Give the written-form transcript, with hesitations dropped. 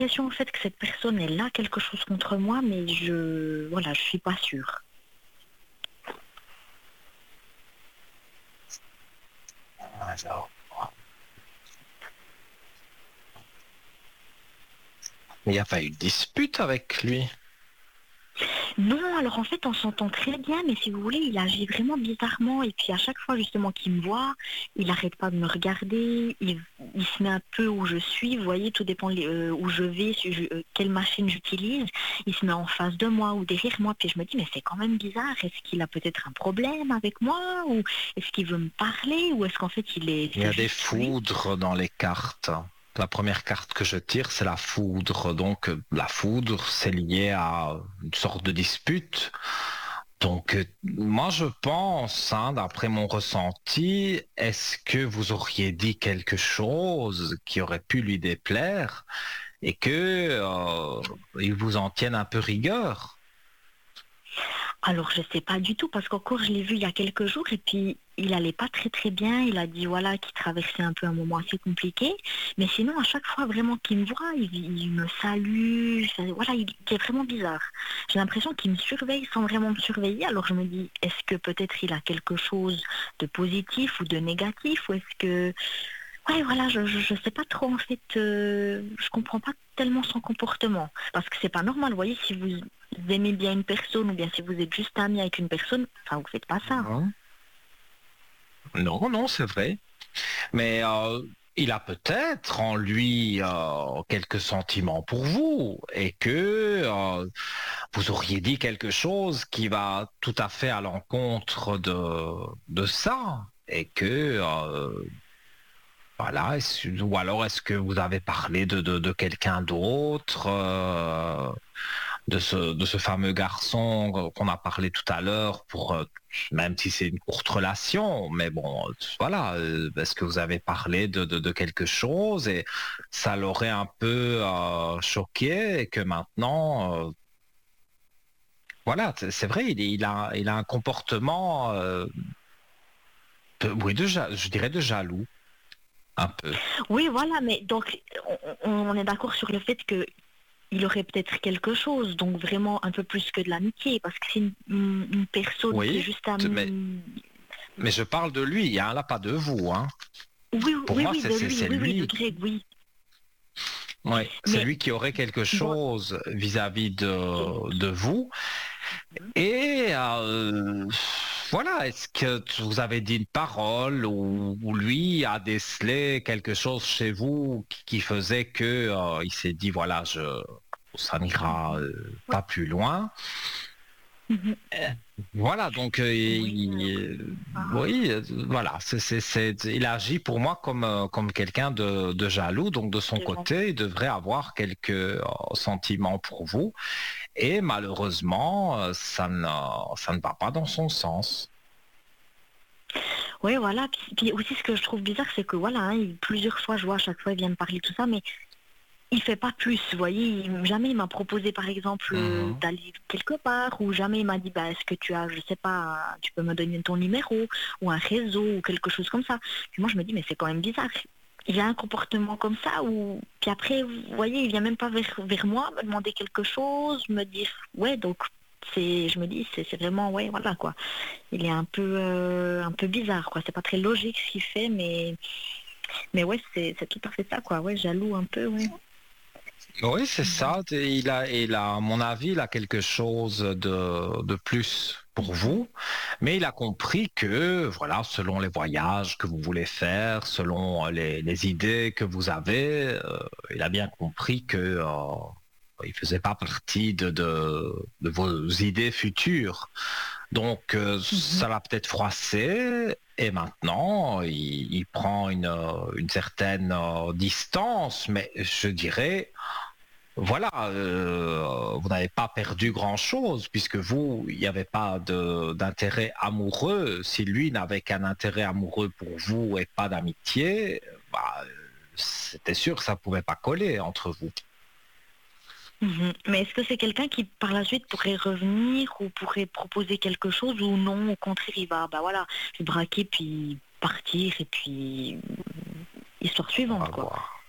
l'impression en fait que cette personne elle a quelque chose contre moi, mais je suis pas sûre. Alors, il n'y a pas eu de dispute avec lui. Non, alors en fait, on s'entend très bien, mais si vous voulez, il agit vraiment bizarrement. Et puis à chaque fois justement qu'il me voit, il n'arrête pas de me regarder. Il se met un peu où je suis. Vous voyez, tout dépend où je vais, quelle machine j'utilise. Il se met en face de moi ou derrière moi. Puis je me dis, mais c'est quand même bizarre. Est-ce qu'il a peut-être un problème avec moi? Ou est-ce qu'il veut me parler? Ou est-ce qu'en fait, Il y a c'est des juste lui? foudres dans les cartes. La première carte que je tire, c'est la foudre. Donc, la foudre, c'est lié à une sorte de dispute. Donc, moi, je pense, hein, d'après mon ressenti, est-ce que vous auriez dit quelque chose qui aurait pu lui déplaire et que il vous en tienne un peu rigueur? Alors, je sais pas du tout, parce qu'encore, je l'ai vu il y a quelques jours, et puis il allait pas très très bien. Il a dit, voilà, qu'il traversait un peu un moment assez compliqué. Mais sinon, à chaque fois vraiment qu'il me voit, il me salue. Voilà, il est vraiment bizarre. J'ai l'impression qu'il me surveille sans vraiment me surveiller. Alors, je me dis, est-ce que peut-être il a quelque chose de positif ou de négatif, ou est-ce que... Ouais, voilà, je sais pas trop en fait, je comprends pas tellement son comportement. Parce que c'est pas normal, vous voyez, si vous aimez bien une personne ou bien si vous êtes juste ami avec une personne, enfin vous faites pas ça. Non, non, non, c'est vrai. Mais il a peut-être en lui quelques sentiments pour vous et que vous auriez dit quelque chose qui va tout à fait à l'encontre de ça. Et que, voilà, ou alors est-ce que vous avez parlé de quelqu'un d'autre, de ce fameux garçon qu'on a parlé tout à l'heure, pour même si c'est une courte relation, mais bon, voilà, est-ce que vous avez parlé de quelque chose et ça l'aurait un peu choqué et que maintenant, voilà, c'est vrai, il a un comportement, oui, je dirais de jaloux, un peu. Oui, voilà, mais donc on est d'accord sur le fait que il aurait peut-être quelque chose, donc vraiment un peu plus que de l'amitié, parce que c'est une personne qui est Oui, juste mais, amie. mais je parle de lui, hein, là, pas de vous, hein. Oui, Pour oui, moi, oui, de lui, c'est oui, oui, de lui. Greg, oui. Oui, c'est Mais lui qui aurait quelque bon, chose vis-à-vis ok. de vous. Et voilà, est-ce que vous avez dit une parole ou lui a décelé quelque chose chez vous qui faisait que il s'est dit voilà, ça n'ira Ouais. pas plus loin. Mhm. Voilà, donc Oui, alors je sais pas. oui, voilà, il agit pour moi comme, comme quelqu'un de jaloux, donc de son De côté, il devrait avoir quelques sentiments pour vous, et malheureusement, ça ne va pas dans son sens. Oui, voilà. Puis aussi, ce que je trouve bizarre, c'est que voilà, hein, plusieurs fois, je vois à chaque fois, il vient me parler de tout ça, mais il fait pas plus. Vous voyez, jamais il m'a proposé, par exemple, Mhm. d'aller quelque part, ou jamais il m'a dit, bah, est-ce que tu as, je sais pas, tu peux me donner ton numéro, ou un réseau, ou quelque chose comme ça. Puis moi, je me dis, mais c'est quand même bizarre. Il a un comportement comme ça, ou puis après, vous voyez, il vient même pas vers moi me demander quelque chose, me dire, ouais, donc je me dis, c'est vraiment, ouais, voilà quoi. Il est un peu bizarre, quoi. C'est pas très logique ce qu'il fait, mais ouais, c'est tout à fait ça, quoi. Ouais, jaloux un peu, ouais. Oui, c'est Mhm. ça. À mon avis, il a quelque chose de plus pour Mhm. vous, mais il a compris que, voilà, selon les voyages que vous voulez faire, selon les idées que vous avez, il a bien compris que il faisait pas partie de vos idées futures. Donc, Mhm. ça l'a peut-être froissé. Et maintenant, il prend une certaine distance, mais je dirais voilà, vous n'avez pas perdu grand-chose puisque vous, il n'y avait pas d'intérêt amoureux. Si lui n'avait qu'un intérêt amoureux pour vous et pas d'amitié, bah, c'était sûr que ça pouvait pas coller entre vous. Mhm. Mais est-ce que c'est quelqu'un qui, par la suite, pourrait revenir ou pourrait proposer quelque chose ou non, au contraire, il va, bah voilà, se braquer puis partir et puis histoire On suivante, va quoi. voir.